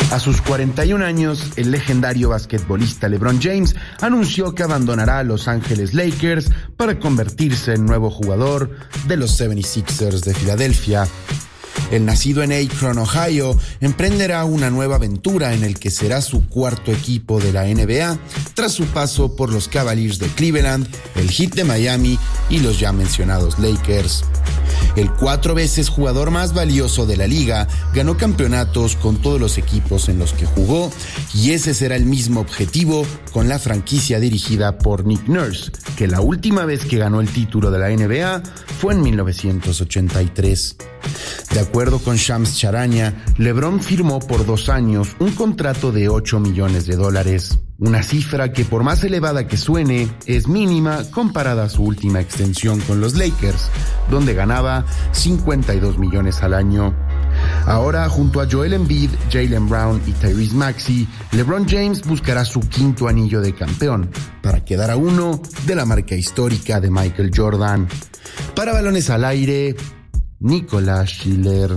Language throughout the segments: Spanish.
A sus 41 años, el legendario basquetbolista LeBron James anunció que abandonará a Los Ángeles Lakers para convertirse en nuevo jugador de los 76ers de Filadelfia. El nacido en Akron, Ohio, emprenderá una nueva aventura en el que será su cuarto equipo de la NBA tras su paso por los Cavaliers de Cleveland, el Heat de Miami y los ya mencionados Lakers. El 4 veces jugador más valioso de la liga ganó campeonatos con todos los equipos en los que jugó y ese será el mismo objetivo con la franquicia dirigida por Nick Nurse, que la última vez que ganó el título de la NBA fue en 1983. De acuerdo con Shams Charania, LeBron firmó por 2 años un contrato de $8 millones, una cifra que por más elevada que suene, es mínima comparada a su última extensión con los Lakers, donde ganaba $52 millones al año. Ahora, junto a Joel Embiid, Jaylen Brown y Tyrese Maxey, LeBron James buscará su 5º anillo de campeón, para quedar a 1 de la marca histórica de Michael Jordan. Para Balones al Aire, Nicolás Schiller.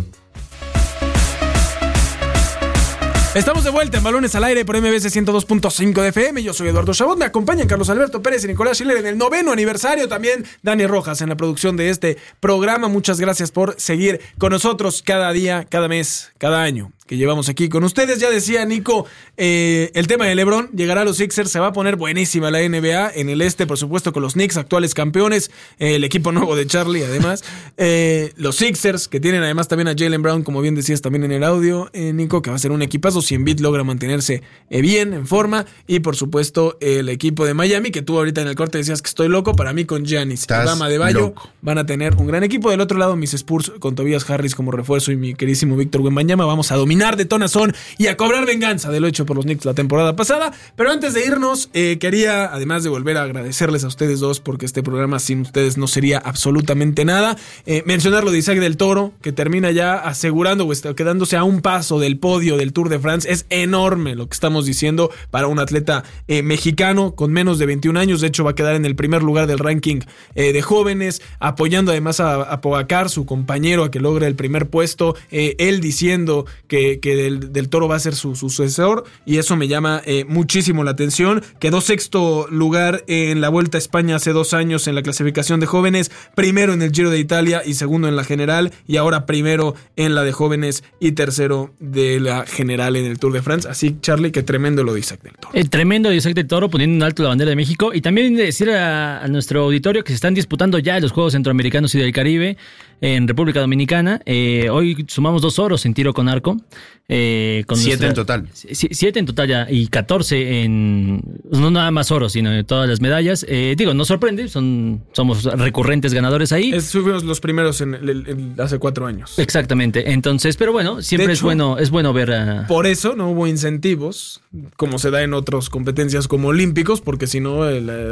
Estamos de vuelta en Balones al Aire por MBS 102.5 de FM. Yo soy Eduardo Chabot. Me acompañan Carlos Alberto Pérez y Nicolás Schiller en el 9º aniversario. También Dani Rojas en la producción de este programa. Muchas gracias por seguir con nosotros cada día, cada mes, cada año que llevamos aquí con ustedes. Ya decía Nico, el tema de LeBron llegará a los Sixers. Se va a poner buenísima la NBA. En el este, por supuesto, con los Knicks, actuales campeones. El equipo nuevo de Charlie, además. Los Sixers, que tienen además también a Jaylen Brown, como bien decías también en el audio, Nico, que va a ser un equipazo si Embiid logra mantenerse bien, en forma. Y por supuesto el equipo de Miami, que tú ahorita en el corte decías que estoy loco. Para mí con Giannis y Bam Adebayo van a tener un gran equipo. Del otro lado mis Spurs con Tobias Harris como refuerzo y mi queridísimo Víctor Wembanyama. Vamos a dominar de tonazón y a cobrar venganza de lo hecho por los Knicks la temporada pasada. Pero antes de irnos, quería, además de volver a agradecerles a ustedes dos, porque este programa sin ustedes no sería absolutamente nada, mencionar lo de Isaac del Toro, que termina ya asegurando o está quedándose a un paso del podio del Tour de France. Es enorme lo que estamos diciendo para un atleta mexicano con menos de 21 años. De hecho va a quedar en el primer lugar del ranking de jóvenes, apoyando además a Pogacar, su compañero, a que logre el primer puesto, él diciendo que del Toro va a ser su sucesor, y eso me llama muchísimo la atención. Quedó 6º lugar en la Vuelta a España hace 2 años en la clasificación de jóvenes, primero en el Giro de Italia y segundo en la general, y ahora primero en la de jóvenes y tercero de la general en el Tour de France. Así, Charlie, que tremendo lo de Isaac del Toro. Tremendo de Isaac del Toro, poniendo en alto la bandera de México. Y también decir a nuestro auditorio que se están disputando ya los Juegos Centroamericanos y del Caribe en República Dominicana. Hoy sumamos 2 oros en tiro con arco. 7 en total. 7 en total ya, y 14 en... No nada más oros, sino de todas las medallas. Nos sorprende, somos recurrentes ganadores ahí. Fuimos los primeros hace 4 años. Exactamente. Entonces, pero bueno, siempre hecho, es bueno ver a... Por eso no hubo incentivos, como se da en otras competencias como olímpicos, porque si no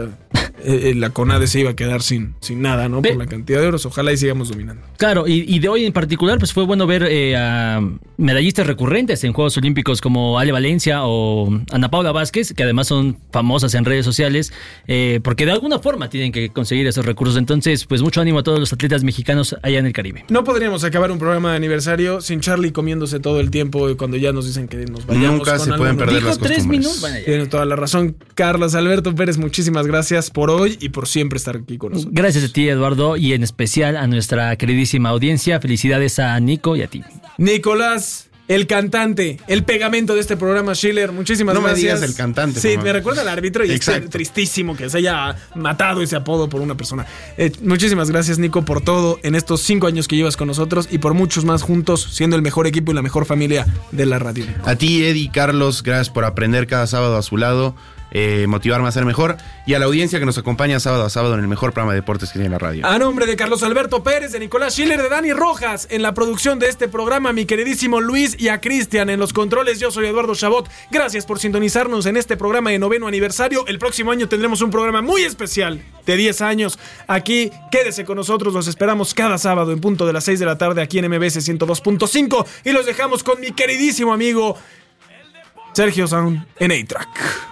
la CONADE se iba a quedar sin nada, ¿no? Por la cantidad de oros. Ojalá y sigamos dominando. Claro, y de hoy en particular, pues fue bueno ver a medallistas recurrentes en Juegos Olímpicos como Ale Valencia o Ana Paula Vázquez, que además son famosas en redes sociales, porque de alguna forma tienen que conseguir esos recursos. Entonces, pues mucho ánimo a todos los atletas mexicanos allá en el Caribe. No podríamos acabar un programa de aniversario sin Charlie comiéndose todo el tiempo cuando ya nos dicen que nos vayamos. Nunca se pueden perder las costumbres. 3 minutos. Bueno, tiene toda la razón. Carlos Alberto Pérez, muchísimas gracias por hoy y por siempre estar aquí con nosotros. Gracias a ti, Eduardo, y en especial a nuestra queridísima audiencia. Felicidades a Nico y a ti. Nicolás, el cantante, el pegamento de este programa, Schiller, muchísimas gracias. No me digas el cantante. Sí, me recuerda al árbitro y es tristísimo que se haya matado ese apodo por una persona. Muchísimas gracias, Nico, por todo en estos 5 años que llevas con nosotros y por muchos más juntos, siendo el mejor equipo y la mejor familia de la radio. A ti, Eddie, Carlos, gracias por aprender cada sábado a su lado. Motivarme a ser mejor, y a la audiencia que nos acompaña sábado a sábado en el mejor programa de deportes que tiene la radio. A nombre de Carlos Alberto Pérez, de Nicolás Schiller, de Dani Rojas en la producción de este programa, mi queridísimo Luis, y a Cristian en los controles. Yo soy Eduardo Chabot. Gracias por sintonizarnos en este programa de 9º aniversario. El próximo año tendremos un programa muy especial de 10 años. Aquí, quédese con nosotros, los esperamos cada sábado en punto de las 6 de la tarde aquí en MBS 102.5, y los dejamos con mi queridísimo amigo Sergio Sound en A-Track.